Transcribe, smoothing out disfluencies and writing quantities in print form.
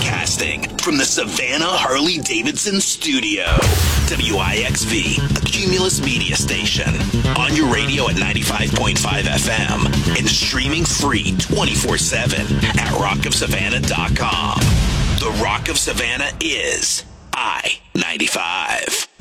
Broadcasting from the Savannah Harley-Davidson studio. WIXV, a Cumulus media station. On your radio at 95.5 FM and streaming free 24/7 at rockofsavannah.com. The Rock of Savannah is I-95.